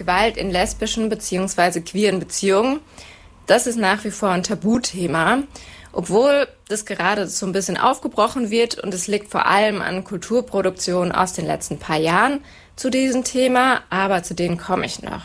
Gewalt in lesbischen bzw. queeren Beziehungen, das ist nach wie vor ein Tabuthema, obwohl das gerade so ein bisschen aufgebrochen wird und es liegt vor allem an Kulturproduktionen aus den letzten paar Jahren zu diesem Thema, aber zu denen komme ich noch.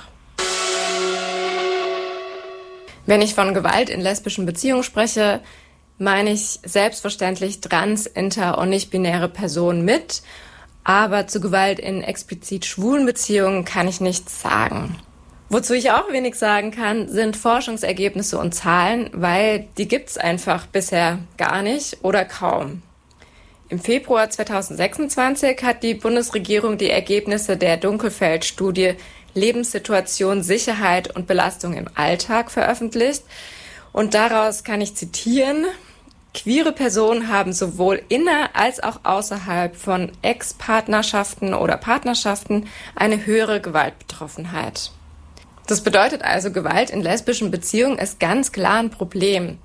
Wenn ich von Gewalt in lesbischen Beziehungen spreche, meine ich selbstverständlich trans-, inter- und nicht-binäre Personen mit, aber zu Gewalt in explizit schwulen Beziehungen kann ich nichts sagen. Wozu ich auch wenig sagen kann, sind Forschungsergebnisse und Zahlen, weil die gibt's einfach bisher gar nicht oder kaum. Im Februar 2026 hat die Bundesregierung die Ergebnisse der Dunkelfeld-Studie Lebenssituation, Sicherheit und Belastung im Alltag veröffentlicht. Und daraus kann ich zitieren: Queere Personen haben sowohl inner- als auch außerhalb von Ex-Partnerschaften oder Partnerschaften eine höhere Gewaltbetroffenheit. Das bedeutet also, Gewalt in lesbischen Beziehungen ist ganz klar ein Problem.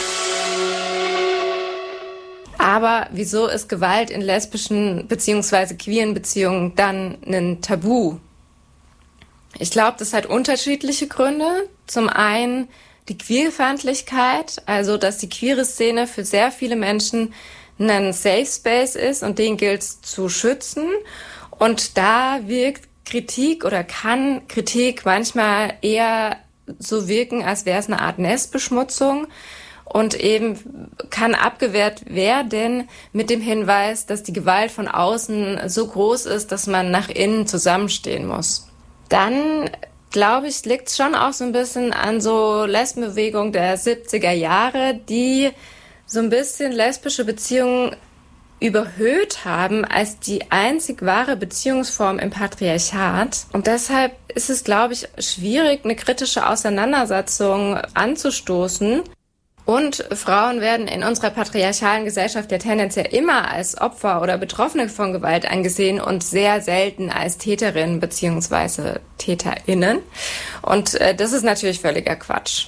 Aber wieso ist Gewalt in lesbischen bzw. queeren Beziehungen dann ein Tabu? Ich glaube, das hat unterschiedliche Gründe. Zum einen die Queerfeindlichkeit, also dass die queere Szene für sehr viele Menschen ein Safe Space ist und den gilt es zu schützen. Und da wirkt Kritik oder kann Kritik manchmal eher so wirken, als wäre es eine Art Nestbeschmutzung und eben kann abgewehrt werden mit dem Hinweis, dass die Gewalt von außen so groß ist, dass man nach innen zusammenstehen muss. Dann, glaube ich, liegt es schon auch so ein bisschen an so Lesbenbewegung der 70er Jahre, die so ein bisschen lesbische Beziehungen überhöht haben als die einzig wahre Beziehungsform im Patriarchat. Und deshalb ist es, glaube ich, schwierig, eine kritische Auseinandersetzung anzustoßen. Und Frauen werden in unserer patriarchalen Gesellschaft ja tendenziell immer als Opfer oder Betroffene von Gewalt angesehen und sehr selten als Täterinnen bzw. TäterInnen. Und das ist natürlich völliger Quatsch.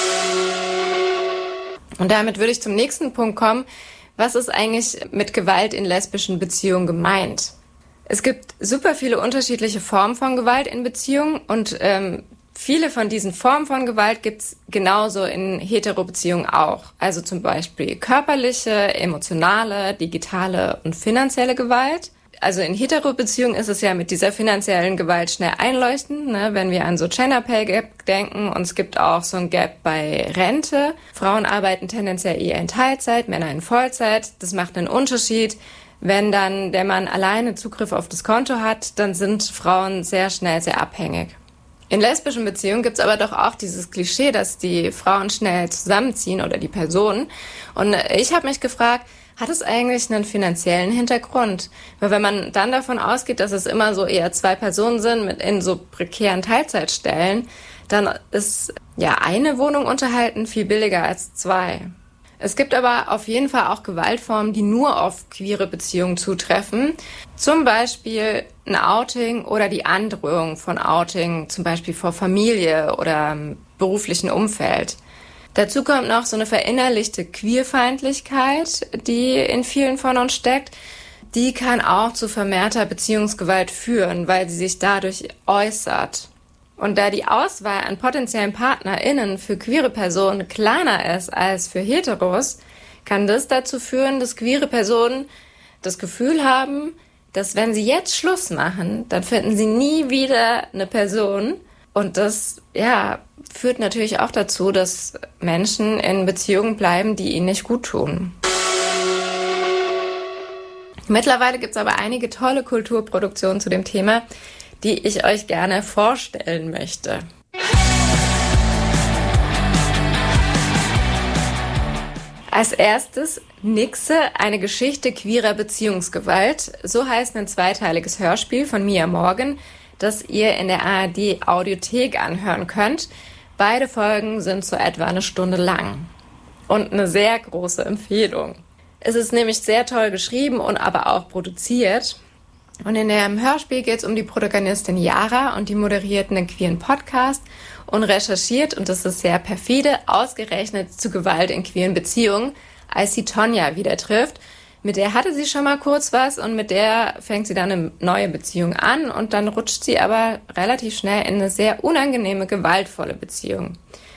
Und damit würde ich zum nächsten Punkt kommen. Was ist eigentlich mit Gewalt in lesbischen Beziehungen gemeint? Es gibt super viele unterschiedliche Formen von Gewalt in Beziehungen und viele von diesen Formen von Gewalt gibt's genauso in Hetero-Beziehungen auch. Also zum Beispiel körperliche, emotionale, digitale und finanzielle Gewalt. Also in Hetero-Beziehungen ist es ja mit dieser finanziellen Gewalt schnell einleuchtend, ne? Wenn wir an so Gender Pay Gap denken, und es gibt auch so ein Gap bei Rente. Frauen arbeiten tendenziell eher in Teilzeit, Männer in Vollzeit. Das macht einen Unterschied. Wenn dann der Mann alleine Zugriff auf das Konto hat, dann sind Frauen sehr schnell sehr abhängig. In lesbischen Beziehungen gibt's aber doch auch dieses Klischee, dass die Frauen schnell zusammenziehen oder die Personen. Und ich habe mich gefragt, hat es eigentlich einen finanziellen Hintergrund? Weil wenn man dann davon ausgeht, dass es immer so eher zwei Personen sind mit in so prekären Teilzeitstellen, dann ist ja eine Wohnung unterhalten viel billiger als zwei. Es gibt aber auf jeden Fall auch Gewaltformen, die nur auf queere Beziehungen zutreffen. Zum Beispiel ein Outing oder die Androhung von Outing, zum Beispiel vor Familie oder beruflichen Umfeld. Dazu kommt noch so eine verinnerlichte Queerfeindlichkeit, die in vielen von uns steckt. Die kann auch zu vermehrter Beziehungsgewalt führen, weil sie sich dadurch äußert. Und da die Auswahl an potenziellen PartnerInnen für queere Personen kleiner ist als für Heteros, kann das dazu führen, dass queere Personen das Gefühl haben, dass wenn sie jetzt Schluss machen, dann finden sie nie wieder eine Person. Und das, ja, führt natürlich auch dazu, dass Menschen in Beziehungen bleiben, die ihnen nicht gut tun. Mittlerweile gibt es aber einige tolle Kulturproduktionen zu dem Thema, die ich euch gerne vorstellen möchte. Als erstes Nixe, eine Geschichte queerer Beziehungsgewalt. So heißt ein zweiteiliges Hörspiel von Mia Morgan, das ihr in der ARD Audiothek anhören könnt. Beide Folgen sind so etwa eine Stunde lang. Und eine sehr große Empfehlung. Es ist nämlich sehr toll geschrieben und aber auch produziert. Und in dem Hörspiel geht es um die Protagonistin Yara und die moderiert einen queeren Podcast und recherchiert, und das ist sehr perfide, ausgerechnet zu Gewalt in queeren Beziehungen, als sie Tonja wieder trifft, mit der hatte sie schon mal kurz was und mit der fängt sie dann eine neue Beziehung an und dann rutscht sie aber relativ schnell in eine sehr unangenehme, gewaltvolle Beziehung.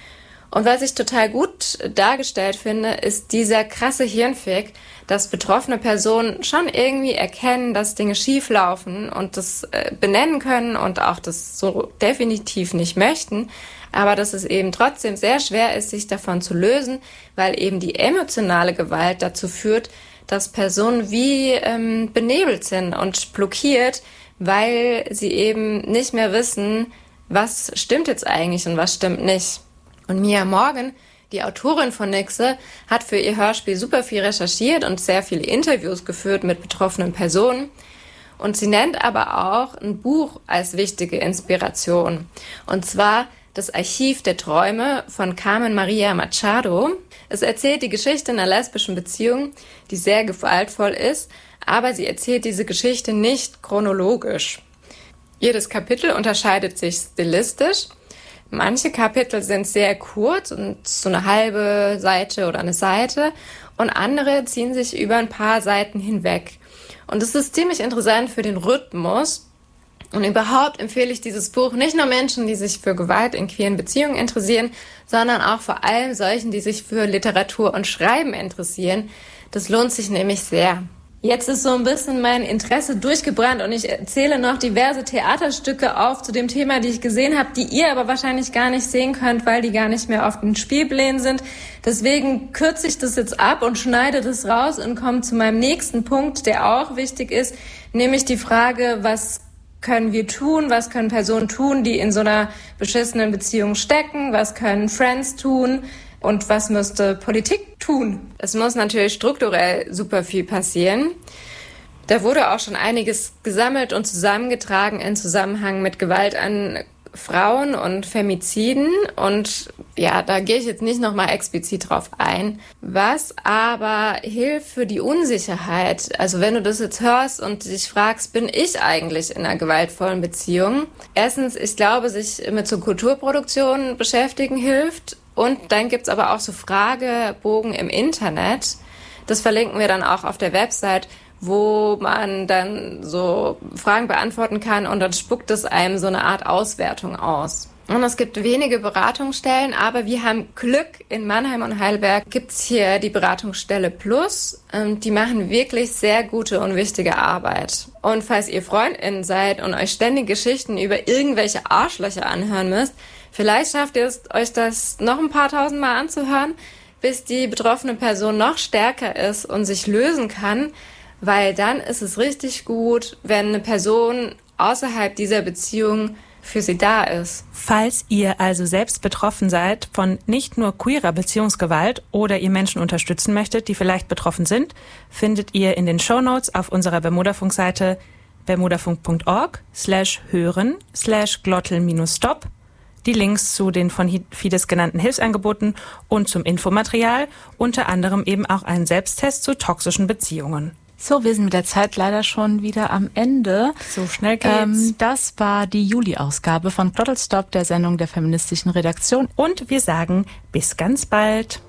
Und was ich total gut dargestellt finde, ist dieser krasse Hirnfick, dass betroffene Personen schon irgendwie erkennen, dass Dinge schief laufen und das benennen können und auch das so definitiv nicht möchten, aber dass es eben trotzdem sehr schwer ist, sich davon zu lösen, weil eben die emotionale Gewalt dazu führt, dass Personen wie benebelt sind und blockiert, weil sie eben nicht mehr wissen, was stimmt jetzt eigentlich und was stimmt nicht. Und Mia Morgan, die Autorin von Nixe, hat für ihr Hörspiel super viel recherchiert und sehr viele Interviews geführt mit betroffenen Personen. Und sie nennt aber auch ein Buch als wichtige Inspiration. Und zwar das Archiv der Träume von Carmen Maria Machado. Es erzählt die Geschichte einer lesbischen Beziehung, die sehr gewaltvoll ist, aber sie erzählt diese Geschichte nicht chronologisch. Jedes Kapitel unterscheidet sich stilistisch. Manche Kapitel sind sehr kurz und so eine halbe Seite oder eine Seite und andere ziehen sich über ein paar Seiten hinweg. Und es ist ziemlich interessant für den Rhythmus. Und überhaupt empfehle ich dieses Buch nicht nur Menschen, die sich für Gewalt in queeren Beziehungen interessieren, sondern auch vor allem solchen, die sich für Literatur und Schreiben interessieren. Das lohnt sich nämlich sehr. Jetzt ist so ein bisschen mein Interesse durchgebrannt und ich erzähle noch diverse Theaterstücke auf zu dem Thema, die ich gesehen habe, die ihr aber wahrscheinlich gar nicht sehen könnt, weil die gar nicht mehr auf den Spielplänen sind. Deswegen kürze ich das jetzt ab und schneide das raus und komme zu meinem nächsten Punkt, der auch wichtig ist, nämlich die Frage, was können wir tun, was können Personen tun, die in so einer beschissenen Beziehung stecken, was können Friends tun, und was müsste Politik tun? Es muss natürlich strukturell super viel passieren. Da wurde auch schon einiges gesammelt und zusammengetragen in Zusammenhang mit Gewalt an Frauen und Femiziden. Und ja, da gehe ich jetzt nicht nochmal explizit drauf ein. Was aber hilft für die Unsicherheit, also wenn du das jetzt hörst und dich fragst, bin ich eigentlich in einer gewaltvollen Beziehung? Erstens, ich glaube, sich mit so Kulturproduktionen beschäftigen hilft. Und dann gibt's aber auch so Fragebogen im Internet. Das verlinken wir dann auch auf der Website, wo man dann so Fragen beantworten kann und dann spuckt es einem so eine Art Auswertung aus. Und es gibt wenige Beratungsstellen, aber wir haben Glück. In Mannheim und Heidelberg gibt's hier die Beratungsstelle Plus. Die machen wirklich sehr gute und wichtige Arbeit. Und falls ihr FreundInnen seid und euch ständig Geschichten über irgendwelche Arschlöcher anhören müsst, vielleicht schafft ihr es, euch das noch ein paar tausend Mal anzuhören, bis die betroffene Person noch stärker ist und sich lösen kann, weil dann ist es richtig gut, wenn eine Person außerhalb dieser Beziehung für sie da ist. Falls ihr also selbst betroffen seid von nicht nur queerer Beziehungsgewalt oder ihr Menschen unterstützen möchtet, die vielleicht betroffen sind, findet ihr in den Shownotes auf unserer Bermudafunk-Seite bermudafunk.org/hören/glottal-stop die Links zu den von Fides genannten Hilfsangeboten und zum Infomaterial, unter anderem eben auch einen Selbsttest zu toxischen Beziehungen. So, wir sind mit der Zeit leider schon wieder am Ende. So schnell geht's. Das war die Juli-Ausgabe von Glottal Stop, der Sendung der feministischen Redaktion. Und wir sagen bis ganz bald.